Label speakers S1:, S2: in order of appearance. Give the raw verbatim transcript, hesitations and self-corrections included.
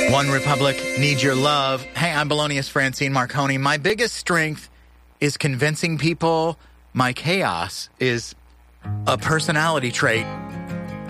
S1: One Republic, Need Your Love. Hey, I'm Belonious Francine Marconi. My biggest strength is convincing people. My chaos is a personality trait